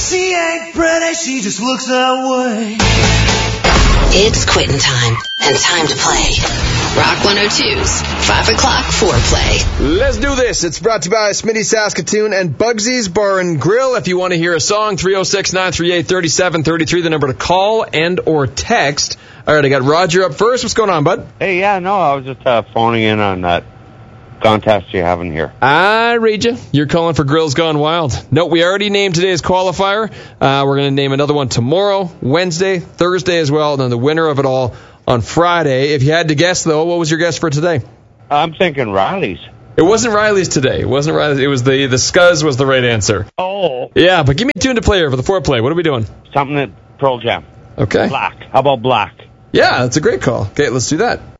She ain't pretty, she just looks that way. It's quitting time, and time to play. Rock 102's 5 o'clock foreplay. Let's do this. It's brought to you by Smitty Saskatoon and Bugsy's Bar and Grill. If you want to hear a song, 306-938-3733, the number to call and or text. All right, I got Roger up first. What's going on, bud? Hey, I was just phoning in on that contest you're having here. I read you. You're calling for Grills Gone Wild. No, we already named today's qualifier. We're going to name another one tomorrow, Wednesday, Thursday as well, and then the winner of it all on Friday. If you had to guess, though, what was your guess for today? I'm thinking Riley's. It wasn't Riley's today. It wasn't Riley's. It was the Scuzz was the right answer. Oh. Yeah, but give me a tune to play here for the foreplay. What are we doing? Something at Pearl Jam. Okay. Black. How about Black? Yeah, that's a great call. Okay, let's do that.